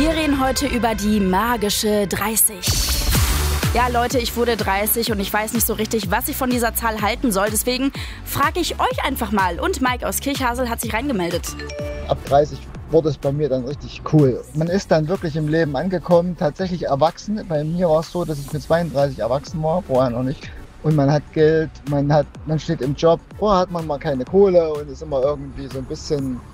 Wir reden heute über die magische 30. Ja, Leute, ich wurde 30 und ich weiß nicht so richtig, was ich von dieser Zahl halten soll. Deswegen frage ich euch einfach mal. Und Mike aus Kirchhasel hat sich reingemeldet. Ab 30 wurde es bei mir dann richtig cool. Man ist dann wirklich im Leben angekommen, tatsächlich erwachsen. Bei mir war es so, dass ich mit 32 erwachsen war, vorher noch nicht. Und man hat Geld, man steht im Job, vorher hat man mal keine Kohle und ist immer irgendwie so ein bisschen